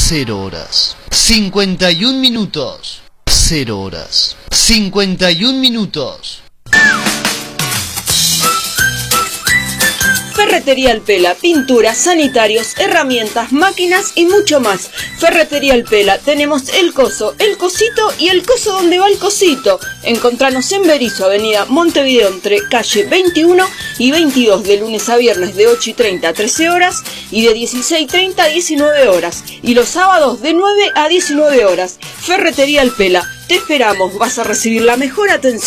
0 horas 51 minutos. 0 horas 51 minutos. Ferretería El Pela, pinturas, sanitarios, herramientas, máquinas y mucho más. Ferretería El Pela, tenemos el coso, el cosito y el coso donde va el cosito. Encontranos en Berisso, avenida Montevideo, entre calle 21 y 22, de lunes a viernes de 8:30 a 13 horas y de 16:30 a 19 horas. Y los sábados de 9 a 19 horas. Ferretería El Pela, te esperamos, vas a recibir la mejor atención.